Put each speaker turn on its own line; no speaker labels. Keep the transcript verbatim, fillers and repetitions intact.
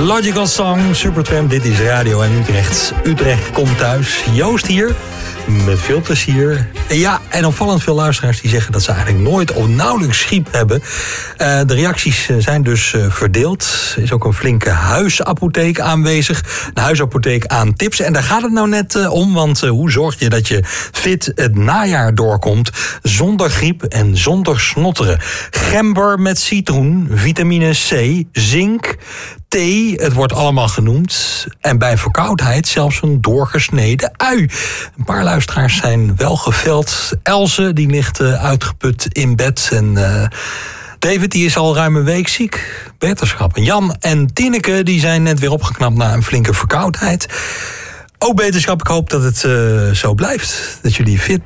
Logical Song, Supertramp, dit is Radio en Utrecht. Utrecht komt thuis. Joost hier, met veel plezier. Ja, en opvallend veel luisteraars die zeggen dat ze eigenlijk nooit of nauwelijks griep hebben. Uh, de reacties zijn dus uh, verdeeld. Er is ook een flinke huisapotheek aanwezig. Een huisapotheek aan tips. En daar gaat het nou net uh, om, want uh, hoe zorg je dat je fit het najaar doorkomt zonder griep en zonder snotteren? Gember met citroen, vitamine C, zink, thee, het wordt allemaal genoemd. En bij verkoudheid zelfs een doorgesneden ui. Een paar luisteraars zijn wel geveld. Else, die ligt uh, uitgeput in bed. En uh, David, die is al ruim een week ziek. Beterschap. En Jan en Tineke, die zijn net weer opgeknapt na een flinke verkoudheid. Ook beterschap, ik hoop dat het uh, zo blijft. Dat jullie fit